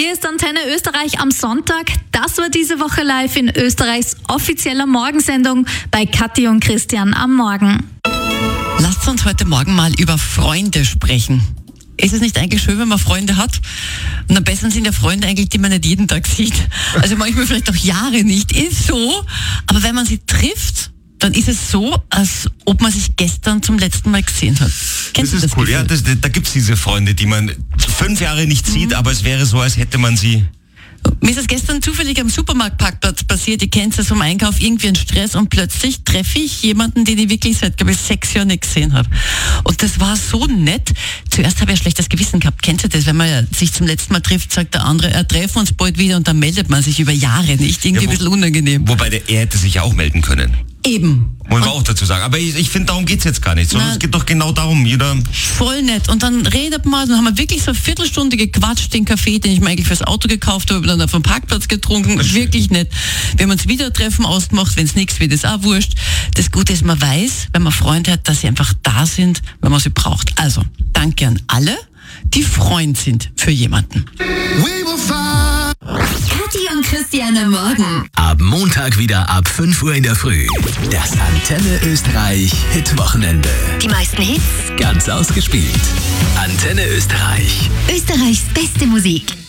Hier ist Antenne Österreich am Sonntag. Das war diese Woche live in Österreichs offizieller Morgensendung bei Kathi und Christian am Morgen. Lasst uns heute Morgen mal über Freunde sprechen. Ist es nicht eigentlich schön, wenn man Freunde hat? Und am besten sind ja Freunde eigentlich, die man nicht jeden Tag sieht. Also manchmal vielleicht auch Jahre nicht. Ist so. Aber wenn man sie trifft, dann ist es so, als ob man sich gestern zum letzten Mal gesehen hat. Kennst das du ist cool, ja. Da gibt's diese Freunde, die man 5 Jahre nicht sieht, aber es wäre so, als hätte man sie... Mir ist es gestern zufällig am Supermarktparkplatz passiert. Ich kenne es vom Einkauf, irgendwie einen Stress und plötzlich treffe ich jemanden, den ich wirklich seit, glaube ich, 6 Jahren nicht gesehen habe. Und das war so nett. Zuerst habe ich ein schlechtes Gewissen gehabt. Kennst du das? Wenn man sich zum letzten Mal trifft, sagt der andere, treffen uns bald wieder und dann meldet man sich über Jahre nicht. Irgendwie ein bisschen unangenehm. Wobei er hätte sich ja auch melden können. Eben. Wollen wir auch dazu sagen. Aber ich finde, darum geht's jetzt gar nicht. Sondern es geht doch genau darum, jeder... Voll nett. Und dann redet man, dann haben wir wirklich so eine Viertelstunde gequatscht, den Kaffee, den ich mir eigentlich fürs Auto gekauft habe, dann auf dem Parkplatz getrunken. Wirklich nett. Wir haben uns wieder Treffen ausgemacht, wenn es nichts wird, ist auch wurscht. Das Gute ist, man weiß, wenn man Freunde hat, dass sie einfach da sind, wenn man sie braucht. Also, danke an alle, die Freund sind für jemanden. Kathi und Christian am Morgen. Ab Montag wieder ab 5 Uhr in der Früh. Das Antenne Österreich Hitwochenende. Die meisten Hits. Ganz ausgespielt. Antenne Österreich. Österreichs beste Musik.